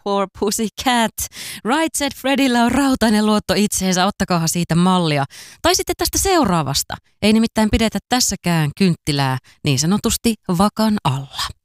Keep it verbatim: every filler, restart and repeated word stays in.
Poor Pussycat. Right said Fredillä on rautainen luotto itseensä, ottakaahan siitä mallia. Tai sitten tästä seuraavasta. Ei nimittäin pidetä tässäkään kynttilää niin sanotusti vakan alla.